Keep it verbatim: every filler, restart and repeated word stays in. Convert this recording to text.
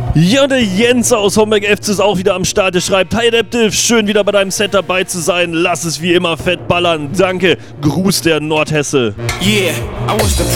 Ja, und der Jens aus Homberg F C ist auch wieder am Start. Der schreibt: Hi Adaptive, schön wieder bei deinem Set dabei zu sein. Lass es wie immer fett ballern. Danke. Gruß der Nordhesse. Yeah, I was the